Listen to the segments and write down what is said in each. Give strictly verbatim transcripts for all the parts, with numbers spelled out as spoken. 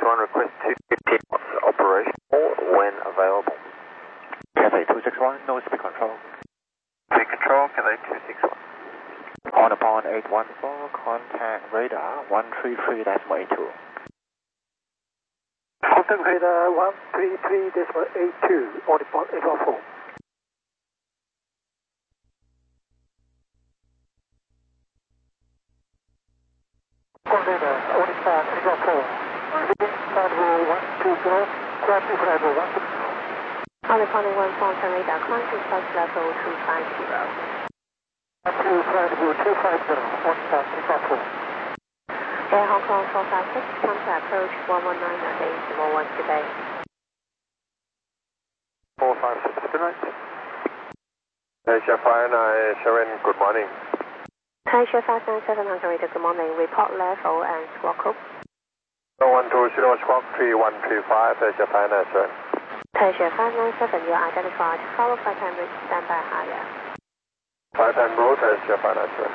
one, request two fifty knots operational when available. Cathay two six one, no speed control. Speed control, Cathay two six one. On upon eight one four, contact radar one three three decimal eight two. Contact radar one three three decimal eight two, on upon eight one four. On radar, on upon eight one four. Flight one two zero, crossing flight one two zero. On upon eight one four, turn radar, crossing flight level two five zero. To flight two five zero, on upon eight one four. Air Hong Kong four five six, come to approach one one nine at eight more one today. four five six, good night. Asia five nine seven, good morning. Asia five nine seven, Hungary, good morning. Report level and squawk code. one two zero, squawk three one three five, Asia five nine seven. Asia five nine seven, you're identified. Follow flight time reach, standby higher. Flight time route, Asia five nine seven.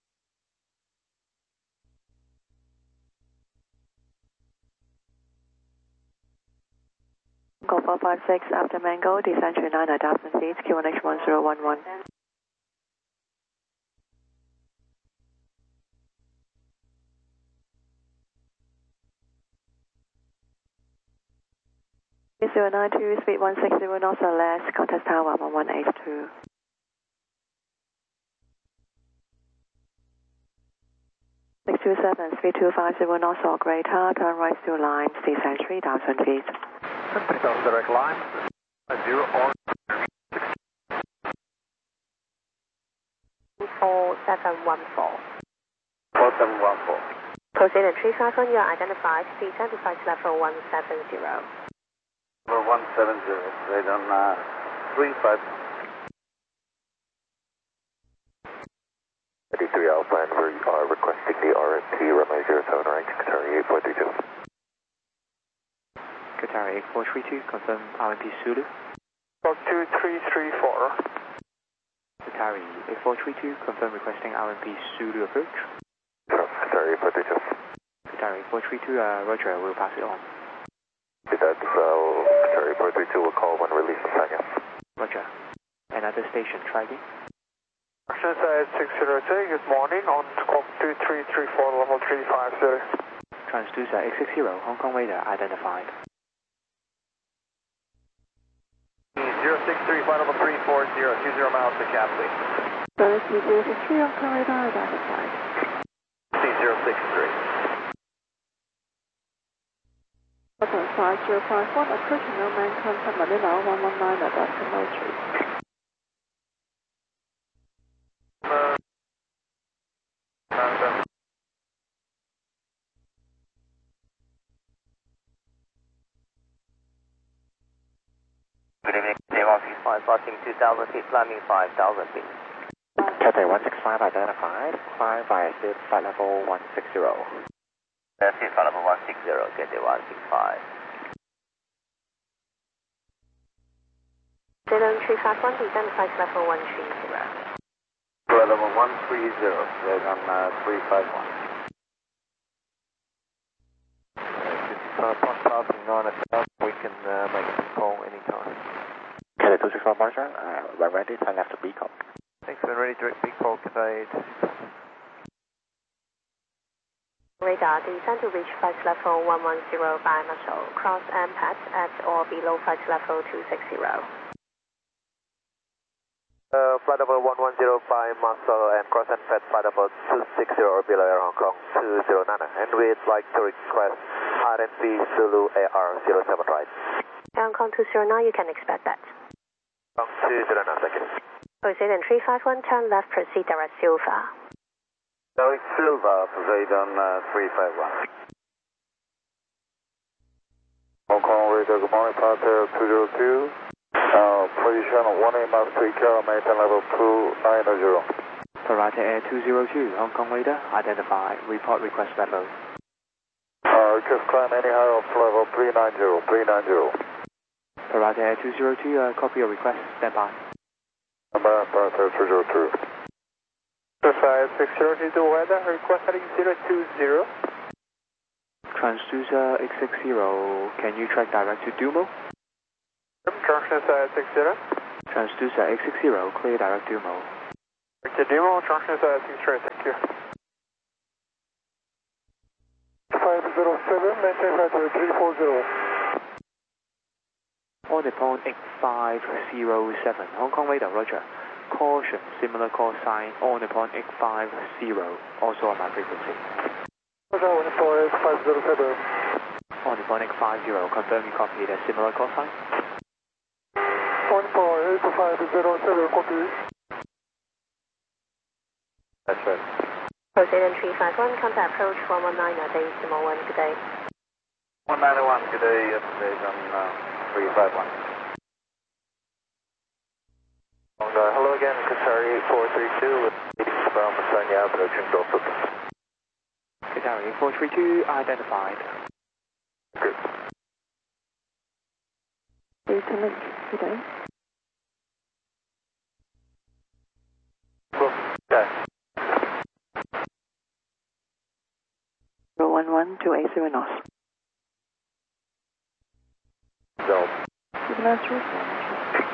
Go four five six after Mango, descend to nine thousand feet, Q one H one zero one one. zero nine two, speed one six zero knots or less, contact tower one one eight two. six two seven, speed two five zero knots or greater, turn right to line, descend three thousand feet. three thousand direct line, zero on. four seven one four. four seven one four. Proceed at three five one, you're identified. Descend to flight level one seven zero. Level one seven zero, right on uh, three five. thirty-three Alpha, and we are requesting the R M T runway zero seven right, Qatari eight four three two. Qatari eight four three two, confirm R M P Zulu. two three three four. Qatari eight four three two, confirm requesting R M P Zulu approach. Qatari eight four three two. Qatari eight four three two, uh, Roger, we'll pass it on. That's uh, Qatari eight four three two will call when released in second. Roger. Another station, try again. Action side six zero two, good morning, on squawk two three three four, level three five zero. Transducer eight six zero, Hong Kong radar identified. zero six three, flight level three four zero, two zero miles to Capley. zero six three, Hong Kong radar identified. C zero six three. five zero five one, approaching no man contact Manila one one nine at decimal three. Good evening, Taiwan six five, passing two thousand feet, climbing five thousand feet. Cathay one six five identified, climb via SIP flight level one six zero. That's it, flight level one six zero, Cathay one six five. Zero three five one, descend to flight level one three zero. Flight level one three zero, right on uh, three five one. Uh, plus passing nine o'clock, we can uh, make a call anytime. Cathay two six one, Roger, uh, we're ready, turn left to beacon. Thanks, we're ready, direct big call, Cathay two six one. Radar, descend to reach flight level one one zero by muscle. Cross M PAT at or below flight level two six zero. Uh, flight level one one zero by muscle and cross and fed flight level two six zero or below Air Hong Kong two zero nine. And we'd like to request R M P Zulu A R zero seven right. Air Hong Kong two zero nine, you can expect that. Hong Kong two zero nine, second. Proceed in three five one, turn left, proceed direct Silva. Direct Silva, proceed on uh, three five one. Hong Kong radar, good morning, Pater two zero two. Uh, position one eight miles to Ikea, maintain level two nine zero. Parate Air two zero two, Hong Kong radar identified, report request level. Uh, request climb any higher of level three nine zero, three nine zero. Parate Air two zero two, uh, copy your request, stand by. Number Parate two zero two. Precise six zero two, weather, request heading zero two zero. Transducer X six zero, can you track direct to Dumo? Transducer X six zero. Transducer X six zero, clear direct Dumo. To Dumo, Transducer X six zero, thank you. five zero seven, maintain flight three four zero. On Nippon X five zero seven, Hong Kong radar, roger. Caution, similar call sign on Nippon X five zero, also on my frequency. Roger, on Nippon X five zero seven. On Nippon X five zero, confirm you copy the similar call sign. On Nippon X five zero seven, copy. That's right. Poseidon three five one, contact approach one one nine, decimal one, good day. one ninety-one, good day, yesterday on uh, three five one. Uh, hello again, Qatari four three two with from Sanya approaching Dorset. Qatari four three two identified. Good. Please come in. Good day. Cool. Yeah. zero one one two eight zero knots. So. Good night,